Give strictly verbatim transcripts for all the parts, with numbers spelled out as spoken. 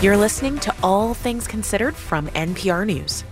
You're listening to All Things Considered from N P R News.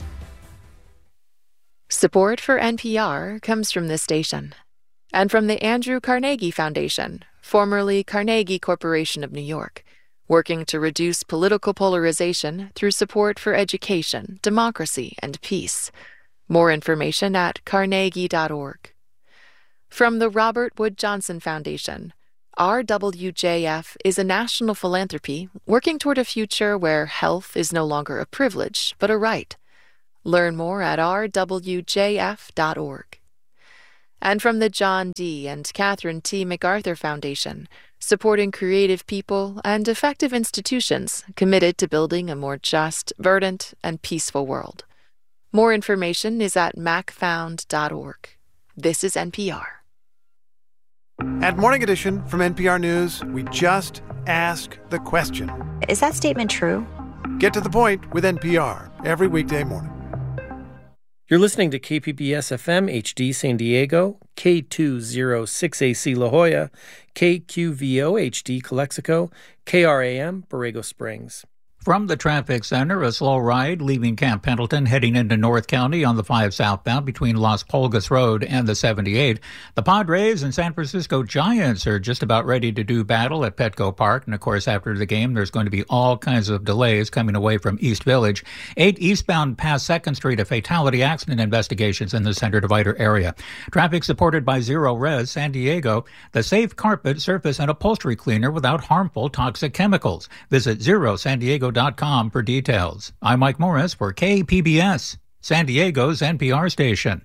Support for N P R comes from this station and from the Andrew Carnegie Foundation, formerly Carnegie Corporation of New York, working to reduce political polarization through support for education, democracy, and peace. More information at carnegie dot org. From the Robert Wood Johnson Foundation, R W J F is a national philanthropy working toward a future where health is no longer a privilege, but a right. Learn more at r w j f dot org. And from the John D. and Catherine T. MacArthur Foundation, supporting creative people and effective institutions committed to building a more just, verdant, and peaceful world. More information is at mac found dot org. This is N P R. At Morning Edition from N P R News, we just ask the question. Is that statement true? Get to the point with N P R every weekday morning. You're listening to K P B S F M H D San Diego, K two oh six A C La Jolla, K Q V O H D Calexico, K R A M Borrego Springs. From the traffic center, a slow ride leaving Camp Pendleton heading into North County on the five southbound between Las Pulgas Road and the seventy-eight. The Padres and San Francisco Giants are just about ready to do battle at Petco Park. And, of course, after the game, there's going to be all kinds of delays coming away from East Village. Eight eastbound past second Street, a fatality accident investigations in the Center Divider area. Traffic supported by Zero Res San Diego, the safe carpet, surface, and upholstery cleaner without harmful toxic chemicals. Visit zero san diego dot com for details. I'm Mike Morris for K P B S, San Diego's N P R station.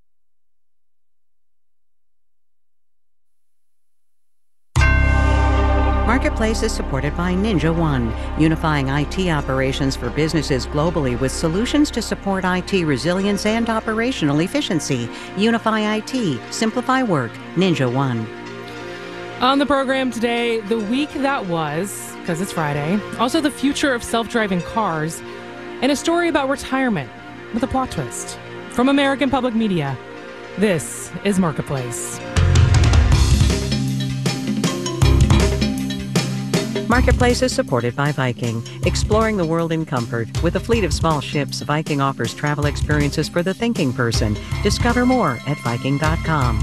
Marketplace is supported by Ninja One, unifying I T operations for businesses globally with solutions to support I T resilience and operational efficiency. Unify I T, simplify work. Ninja One. On the program today, the week that was, because it's Friday, also the future of self-driving cars, and a story about retirement with a plot twist. From American Public Media, this is Marketplace. Marketplace is supported by Viking, exploring the world in comfort. With a fleet of small ships, Viking offers travel experiences for the thinking person. Discover more at viking dot com.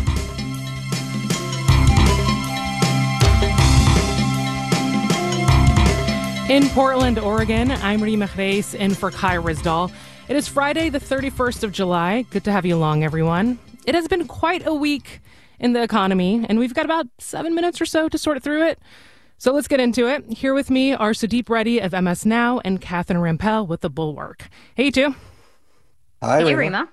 In Portland, Oregon, I'm Rima Reis in for Kai Rizdal. It is Friday, the thirty-first of July. Good to have you along, everyone. It has been quite a week in the economy, and we've got about seven minutes or so to sort through it. So let's get into it. Here with me are Sudeep Reddy of M S Now and Catherine Rampell with The Bulwark. Hey, you two. Hi, Hey, Rima. Rima.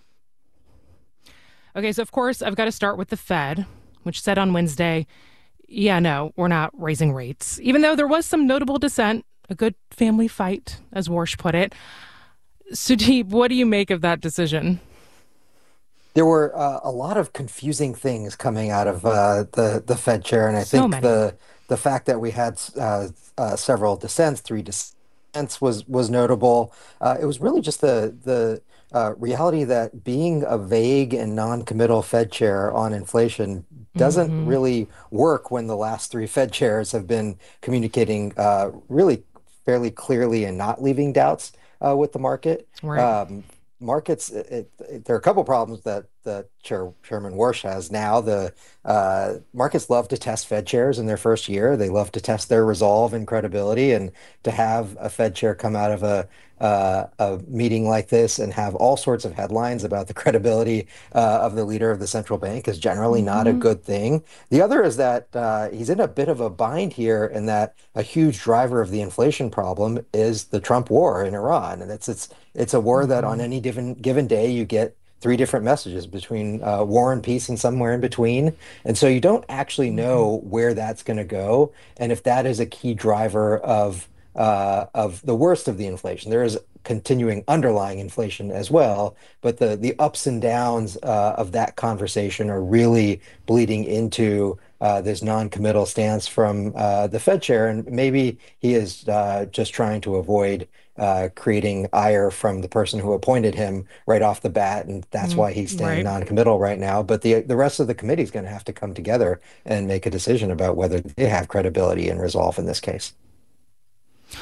Okay, so of course, I've got to start with the Fed, which said on Wednesday, yeah, no, we're not raising rates, even though there was some notable dissent. A good family fight, as Warsh put it. Sudeep, what do you make of that decision? There were uh, a lot of confusing things coming out of uh, the the Fed chair, and I So think many. the the fact that we had uh, uh, several dissents, three dissents, was was notable. Uh, it was really just the the uh, reality that being a vague and non-committal Fed chair on inflation doesn't Mhm. really work when the last three Fed chairs have been communicating uh, really fairly clearly and not leaving doubts uh, with the market. Right. Um, markets, it, it, there are a couple problems that that Chair, Chairman Warsh has now. The uh, markets love to test Fed chairs in their first year. They love to test their resolve and credibility, and to have a Fed chair come out of a uh, a meeting like this and have all sorts of headlines about the credibility uh, of the leader of the central bank is generally not a Mhm. good thing. The other is that uh, he's in a bit of a bind here, in that a huge driver of the inflation problem is the Trump war in Iran, and it's it's it's a war that on Mhm. any given given day you get three different messages between uh, war and peace and somewhere in between. And so you don't actually know where that's going to go, and if that is a key driver of uh, of the worst of the inflation. There is continuing underlying inflation as well, but the the ups and downs uh, of that conversation are really bleeding into uh, this non-committal stance from uh, the Fed chair, and maybe he is uh, just trying to avoid uh, creating ire from the person who appointed him right off the bat, and that's Mm, why he's staying right. non-committal right now. But the the rest of the committee is going to have to come together and make a decision about whether they have credibility and resolve in this case.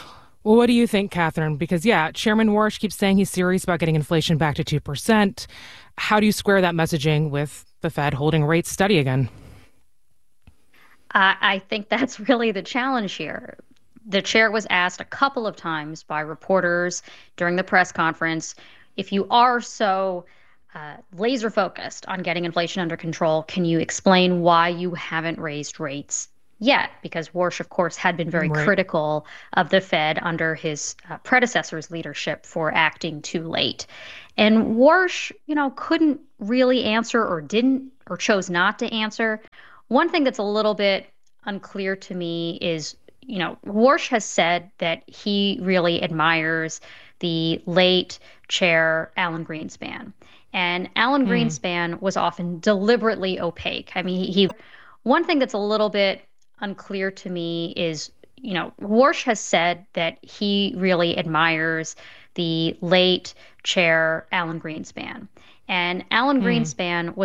Well, what do you think, Catherine? Because, yeah, Chairman Warsh keeps saying he's serious about getting inflation back to two percent. How do you square that messaging with the Fed holding rates steady again? Uh, I think that's really the challenge here. The chair was asked a couple of times by reporters during the press conference, if you are so uh, laser focused on getting inflation under control, can you explain why you haven't raised rates yet? Because Warsh, of course, had been very Right. critical of the Fed under his uh, predecessor's leadership for acting too late. And Warsh, you know, couldn't really answer or didn't or chose not to answer. One thing that's a little bit unclear to me is, you know, Warsh has said that he really admires the late chair, Alan Greenspan. And Alan Greenspan was often deliberately opaque. I mean, he, he one thing that's a little bit unclear to me is, you know, Warsh has said that he really admires the late chair, Alan Greenspan. And Alan Greenspan was